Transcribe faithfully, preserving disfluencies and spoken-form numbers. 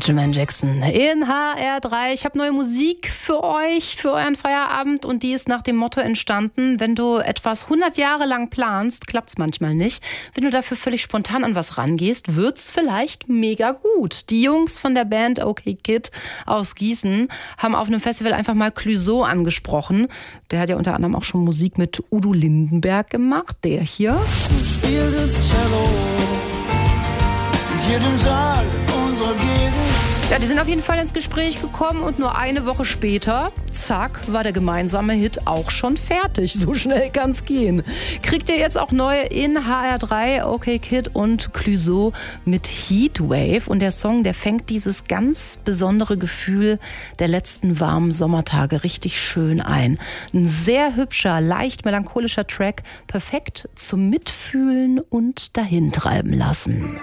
Michael Jackson in H R drei. Ich habe neue Musik für euch, für euren Feierabend, und die ist nach dem Motto entstanden: Wenn du etwas hundert Jahre lang planst, klappt es manchmal nicht. Wenn du dafür völlig spontan an was rangehst, wird's vielleicht mega gut. Die Jungs von der Band OK Kid aus Gießen haben auf einem Festival einfach mal Clouseau angesprochen. Der hat ja unter anderem auch schon Musik mit Udo Lindenberg gemacht. Der hier. Du spielst Cello in jedem Saal unserer Gegend. Ja, die sind auf jeden Fall ins Gespräch gekommen, und nur eine Woche später, zack, war der gemeinsame Hit auch schon fertig. So schnell kann's gehen. Kriegt ihr jetzt auch neue in H R drei, OK Kid und Clouseau mit Heatwave. Und der Song, der fängt dieses ganz besondere Gefühl der letzten warmen Sommertage richtig schön ein. Ein sehr hübscher, leicht melancholischer Track, perfekt zum Mitfühlen und dahintreiben lassen.